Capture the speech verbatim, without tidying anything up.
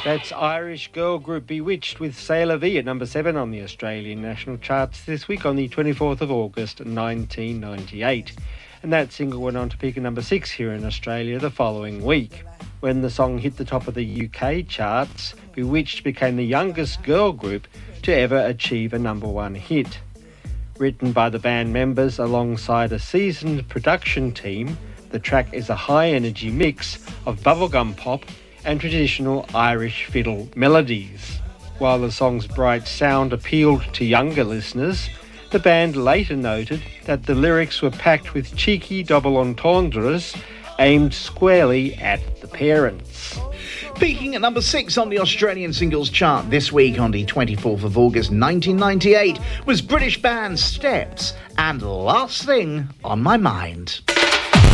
That's Irish girl group Bewitched with C'est La Vie at number seven on the Australian national charts this week on the twenty-fourth of August nineteen ninety-eight. And that single went on to peak at number six here in Australia the following week. When the song hit the top of the U K charts, Bewitched became the youngest girl group to ever achieve a number one hit. Written by the band members alongside a seasoned production team, the track is a high-energy mix of bubblegum pop and traditional Irish fiddle melodies. While the song's bright sound appealed to younger listeners, the band later noted that the lyrics were packed with cheeky double entendres aimed squarely at the parents. Peaking at number six on the Australian singles chart this week on the twenty-fourth of August nineteen ninety-eight was British band Steps and Last Thing on My Mind.